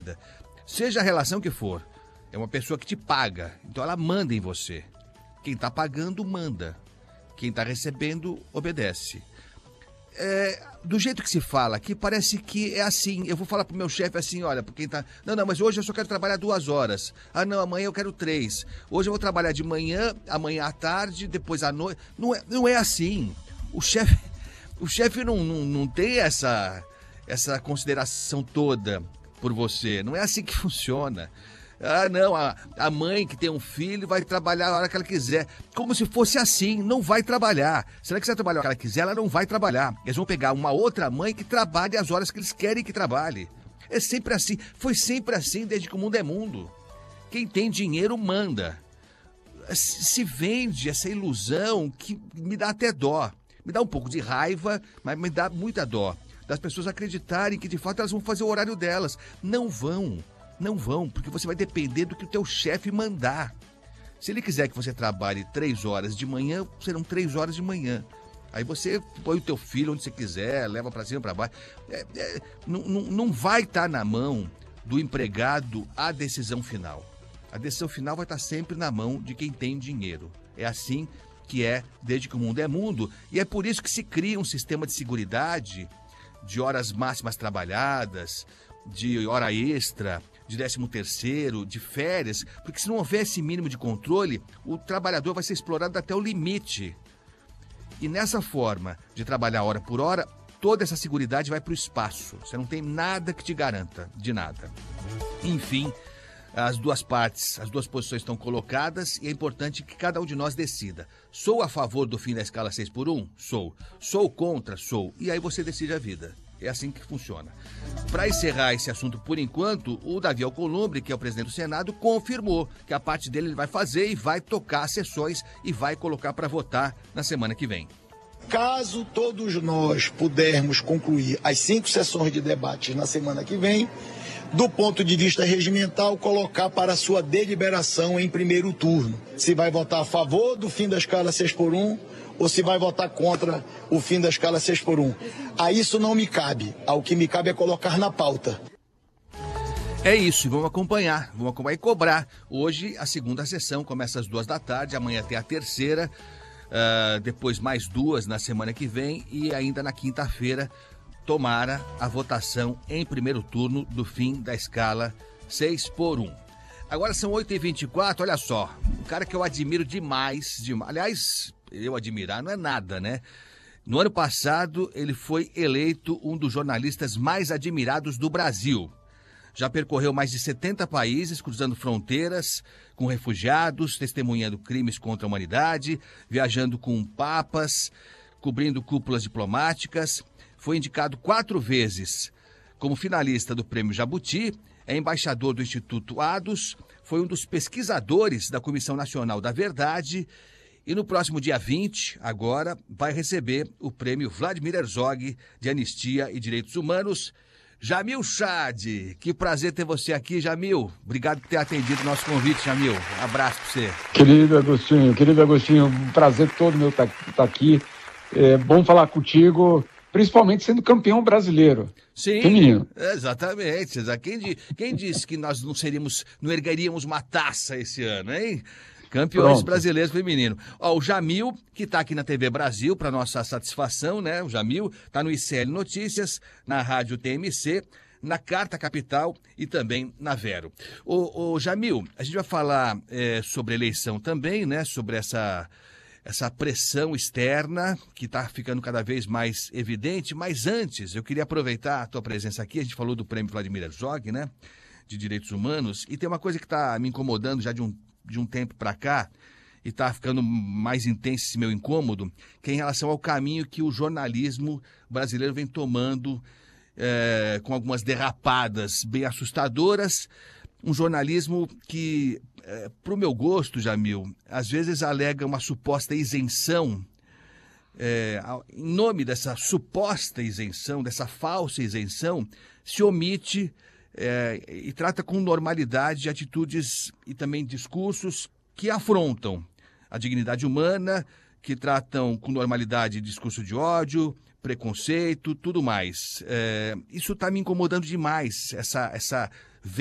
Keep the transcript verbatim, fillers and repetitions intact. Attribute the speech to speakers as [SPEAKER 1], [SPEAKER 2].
[SPEAKER 1] Seja a relação que for, é uma pessoa que te paga, então ela manda em você. Quem está pagando, manda. Quem está recebendo, obedece. É, do jeito que se fala aqui, parece que é assim. Eu vou falar pro meu chefe assim, olha, por quem tá... Não, não, mas hoje eu só quero trabalhar duas horas. Ah, não, amanhã eu quero três. Hoje eu vou trabalhar de manhã, amanhã à tarde, depois à noite. Não é, não é assim. O chefe, o chefe não, não, não tem essa, essa consideração toda por você. Não é assim que funciona. Ah, não, a, a mãe que tem um filho vai trabalhar a hora que ela quiser. Como se fosse assim, não vai trabalhar. Será que se ela trabalhar a hora que ela quiser, ela não vai trabalhar. Eles vão pegar uma outra mãe que trabalhe as horas que eles querem que trabalhe. É sempre assim, foi sempre assim desde que o mundo é mundo. Quem tem dinheiro manda. Se vende essa ilusão que me dá até dó. Me dá um pouco de raiva, mas me dá muita dó. Das pessoas acreditarem que de fato elas vão fazer o horário delas. Não vão. Não vão, porque você vai depender do que o teu chefe mandar. Se ele quiser que você trabalhe três horas de manhã, serão três horas de manhã. Aí você põe o teu filho onde você quiser, leva para cima, para baixo. É, é, não, não, não vai estar na mão do empregado a decisão final. A decisão final vai estar sempre na mão de quem tem dinheiro. É assim que é desde que o mundo é mundo. E é por isso que se cria um sistema de seguridade, de horas máximas trabalhadas, de hora extra, de décimo terceiro, de férias, porque se não houver esse mínimo de controle, o trabalhador vai ser explorado até o limite. E nessa forma de trabalhar hora por hora, toda essa seguridade vai para o espaço. Você não tem nada que te garanta de nada. Enfim, as duas partes, as duas posições estão colocadas e é importante que cada um de nós decida. Sou a favor do fim da escala seis por um? Sou. Sou contra? Sou. E aí você decide a vida. É assim que funciona. Para encerrar esse assunto por enquanto, o Davi Alcolumbre, que é o presidente do Senado, confirmou que a parte dele ele vai fazer e vai tocar as sessões e vai colocar para votar na semana que vem.
[SPEAKER 2] Caso todos nós pudermos concluir as cinco sessões de debate na semana que vem, do ponto de vista regimental, colocar para sua deliberação em primeiro turno. Se vai votar a favor do fim da escala seis por um ou se vai votar contra o fim da escala seis por um. A isso não me cabe. Ao que me cabe é colocar na pauta.
[SPEAKER 1] É isso, vamos acompanhar, vamos acompanhar e cobrar. Hoje a segunda sessão começa às duas da tarde, amanhã tem a terceira, uh, depois mais duas na semana que vem e ainda na quinta-feira tomara a votação em primeiro turno do fim da escala seis por um. Agora são oito e vinte e quatro, olha só, um cara que eu admiro demais, demais, aliás, eu admirar não é nada, né? No ano passado, ele foi eleito um dos jornalistas mais admirados do Brasil. Já percorreu mais de setenta países, cruzando fronteiras, com refugiados, testemunhando crimes contra a humanidade, viajando com papas, cobrindo cúpulas diplomáticas. Foi indicado quatro vezes como finalista do Prêmio Jabuti, é embaixador do Instituto Ados, foi um dos pesquisadores da Comissão Nacional da Verdade e no próximo dia vinte, agora, vai receber o Prêmio Vladimir Herzog de Anistia e Direitos Humanos. Jamil Chad, que prazer ter você aqui, Jamil. Obrigado por ter atendido o nosso convite, Jamil. Um abraço para você.
[SPEAKER 3] Querido Agostinho, querido Agostinho, um prazer todo meu estar tá aqui. É bom falar contigo, principalmente sendo campeão brasileiro.
[SPEAKER 1] Sim,
[SPEAKER 3] feminino.
[SPEAKER 1] Exatamente. Quem, quem disse que nós não seríamos, não ergueríamos uma taça esse ano, hein? Campeões Pronto. Brasileiros feminino. Ó, o Jamil, que está aqui na T V Brasil, para nossa satisfação, né? O Jamil está no I C L Notícias, na Rádio T M C, na Carta Capital e também na Vero. O, o Jamil, a gente vai falar é, sobre eleição também, né? Sobre essa, essa pressão externa que está ficando cada vez mais evidente. Mas antes, eu queria aproveitar a tua presença aqui. A gente falou do Prêmio Vladimir Herzog, né? De Direitos Humanos. E tem uma coisa que está me incomodando já de um de um tempo para cá, e está ficando mais intenso esse meu incômodo, que é em relação ao caminho que o jornalismo brasileiro vem tomando, é, com algumas derrapadas bem assustadoras, um jornalismo que, é, para o meu gosto, Jamil, às vezes alega uma suposta isenção, é, em nome dessa suposta isenção, dessa falsa isenção, se omite É, e trata com normalidade atitudes e também discursos que afrontam a dignidade humana, que tratam com normalidade discurso de ódio, preconceito, tudo mais. É, isso está me incomodando demais, essa, essa